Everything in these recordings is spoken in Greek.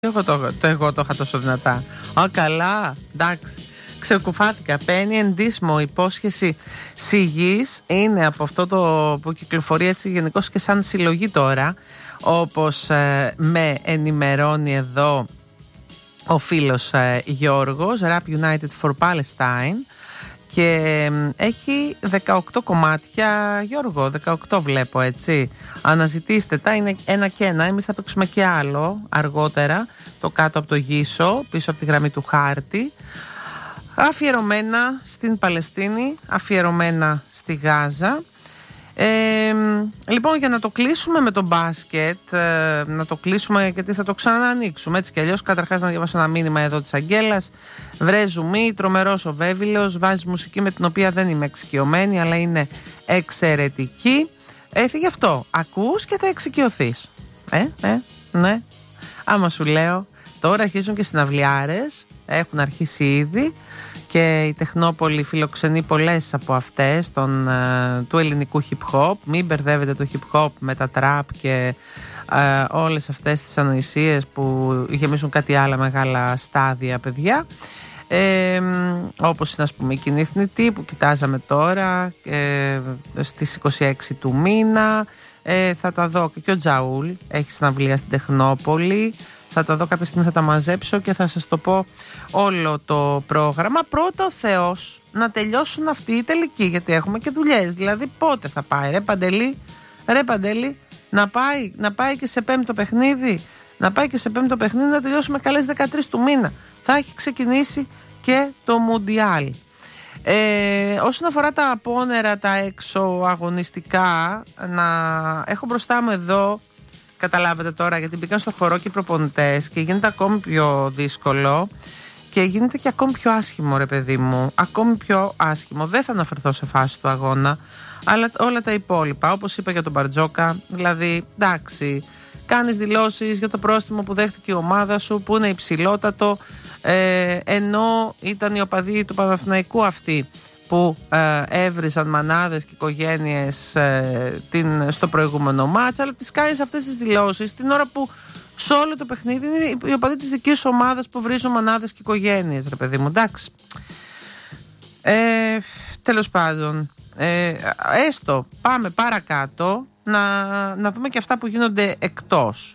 Εγώ το είχα τόσο δυνατά. Καλά, εντάξει. Ξεκουφάθηκα. Παίρνει εντύσμο υπόσχεση σιγής. Είναι από αυτό το που κυκλοφορεί έτσι γενικώς και σαν συλλογή τώρα, όπως με ενημερώνει εδώ ο φίλος Γιώργος. Rap United for Palestine. Και έχει 18 κομμάτια, Γιώργο, 18 βλέπω, έτσι. Αναζητήστε τα, είναι ένα και ένα. Εμείς θα παίξουμε και άλλο αργότερα, το κάτω από το Γίσο, πίσω από τη γραμμή του χάρτη. Αφιερωμένα στην Παλαιστίνη, αφιερωμένα στη Γάζα. Λοιπόν, για να το κλείσουμε με το μπάσκετ, να το κλείσουμε γιατί θα το ξαναανοίξουμε έτσι κι αλλιώς. Καταρχάς να διαβάσω ένα μήνυμα εδώ της Αγγέλας. Βρε ζουμί, τρομερός ο Βέβυλος, βάζει μουσική με την οποία δεν είμαι εξοικειωμένη, αλλά είναι εξαιρετική. Γι' αυτό ακούς και θα εξοικειωθείς. Ναι. Άμα σου λέω, τώρα αρχίζουν και συναυλιάρες, έχουν αρχίσει ήδη. Και η Τεχνόπολη φιλοξενεί πολλές από αυτές του ελληνικού hip hop. Μην μπερδεύετε το hip hop με τα trap και όλες αυτές τις ανοησίες που γεμίζουν κάτι άλλα μεγάλα στάδια, παιδιά. Όπως είναι, ας πούμε, η Κοινή Θνητή που κοιτάζαμε τώρα στις 26 του μήνα. Θα τα δω και ο Τζαούλ έχει συναυλία στην Τεχνόπολη. Θα τα δω κάποια στιγμή, θα τα μαζέψω και θα σας το πω όλο το πρόγραμμα. Πρώτα ο Θεός να τελειώσουν αυτοί οι τελικοί, γιατί έχουμε και δουλειές. Δηλαδή πότε θα πάει, ρε Παντελή, να πάει και σε πέμπτο παιχνίδι. Να πάει και σε πέμπτο παιχνίδι, να τελειώσουμε καλές 13 του μήνα. Θα έχει ξεκινήσει και το Μουντιάλ. Όσον αφορά τα απόνερα, τα εξωαγωνιστικά, έχω μπροστά μου εδώ. Καταλάβετε τώρα, γιατί μπήκαν στο χορό και οι προπονητές και γίνεται ακόμη πιο δύσκολο και γίνεται και ακόμη πιο άσχημο, ρε παιδί μου. Ακόμη πιο άσχημο. Δεν θα αναφερθώ σε φάση του αγώνα, αλλά όλα τα υπόλοιπα. Όπως είπα για τον Μπαρτζόκα, δηλαδή, εντάξει, κάνεις δηλώσεις για το πρόστιμο που δέχτηκε η ομάδα σου, που είναι υψηλότατο, ενώ ήταν οι οπαδοί του Παναθηναϊκού αυτοί που έβριζαν μανάδες και οικογένειες στο προηγούμενο μάτς, αλλά τις κάνεις αυτές τις δηλώσεις την ώρα που σε όλο το παιχνίδι είναι οι οπαδοί της δικής σου ομάδας που βρίζουν μανάδες και οικογένειες, ρε παιδί μου, εντάξει. Τέλος πάντων, έστω, πάμε παρακάτω να δούμε και αυτά που γίνονται εκτός.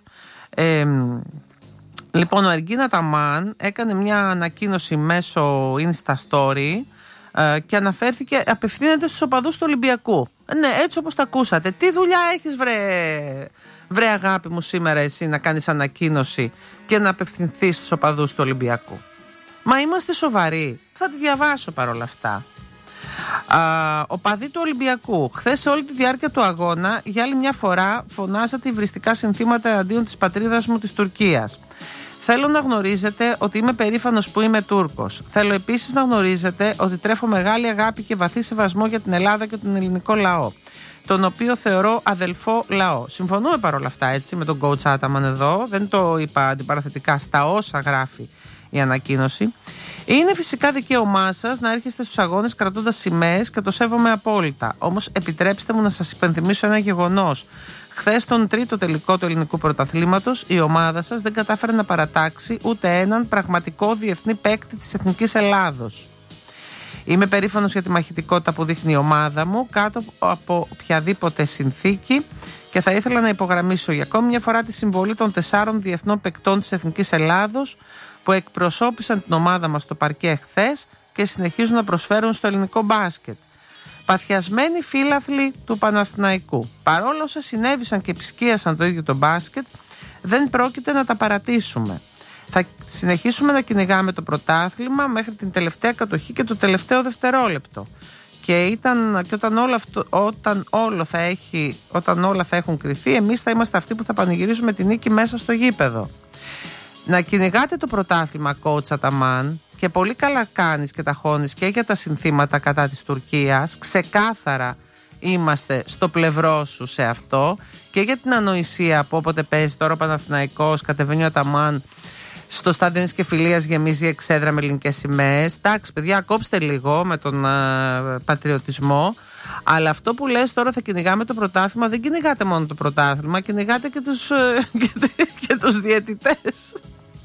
Λοιπόν, ο Εργίνα Ταμάν έκανε μια ανακοίνωση μέσω Insta Story και αναφέρθηκε, απευθύνεται στους οπαδούς του Ολυμπιακού. Ναι, έτσι όπως τα ακούσατε. Τι δουλειά έχεις, βρε αγάπη μου, σήμερα εσύ να κάνεις ανακοίνωση και να απευθυνθείς στους οπαδούς του Ολυμπιακού? Μα είμαστε σοβαροί? Θα τη διαβάσω παρόλα αυτά. Οπαδοί του Ολυμπιακού, χθες σε όλη τη διάρκεια του αγώνα για άλλη μια φορά φωνάζατε υβριστικά συνθήματα εναντίον της πατρίδας μου, της Τουρκίας. Θέλω να γνωρίζετε ότι είμαι περήφανος που είμαι Τούρκος. Θέλω επίσης να γνωρίζετε ότι τρέφω μεγάλη αγάπη και βαθύ σεβασμό για την Ελλάδα και τον ελληνικό λαό, τον οποίο θεωρώ αδελφό λαό. Συμφωνούμε παρόλα αυτά, έτσι, με τον coach Άταμαν εδώ. Δεν το είπα αντιπαραθετικά στα όσα γράφει η ανακοίνωση. Είναι φυσικά δικαίωμά σας να έρχεστε στους αγώνες κρατώντας σημαίες και το σέβομαι απόλυτα. Όμως επιτρέψτε μου να σας υπενθυμίσω ένα γεγονός. Χθες, στον τρίτο τελικό του ελληνικού πρωταθλήματος, η ομάδα σας δεν κατάφερε να παρατάξει ούτε έναν πραγματικό διεθνή παίκτη της Εθνικής Ελλάδος. Είμαι περήφανος για τη μαχητικότητα που δείχνει η ομάδα μου κάτω από οποιαδήποτε συνθήκη και θα ήθελα να υπογραμμίσω για ακόμη μια φορά τη συμβολή των 4 διεθνών παικτών της Εθνικής Ελλάδος που εκπροσώπησαν την ομάδα μας στο παρκέ χθες και συνεχίζουν να προσφέρουν στο ελληνικό μπάσκετ. Παθιασμένοι φίλαθλοι του Παναθηναϊκού, παρόλο όσα συνέβησαν και επισκίασαν το ίδιο το μπάσκετ, δεν πρόκειται να τα παρατήσουμε. Θα συνεχίσουμε να κυνηγάμε το πρωτάθλημα μέχρι την τελευταία κατοχή και το τελευταίο δευτερόλεπτο. Και όταν όλα θα έχουν κρυφεί, εμείς θα είμαστε αυτοί που θα πανηγυρίζουμε τη νίκη μέσα στο γήπεδο. Να κυνηγάτε το πρωτάθλημα, coach Αταμάν, και πολύ καλά κάνεις και ταχώνεις και για τα συνθήματα κατά της Τουρκίας. Ξεκάθαρα είμαστε στο πλευρό σου σε αυτό και για την ανοησία που όποτε παίζει τώρα ο Παναθηναϊκός, κατεβαίνει ο Αταμάν στο στάδιο της Κεφυλίας, γεμίζει εξέδρα με ελληνικές σημαίες. Εντάξει, παιδιά, κόψτε λίγο με τον πατριωτισμό. Αλλά αυτό που λες τώρα, θα κυνηγάμε το πρωτάθλημα, δεν κυνηγάτε μόνο το πρωτάθλημα, κυνηγάτε και τους διαιτητές.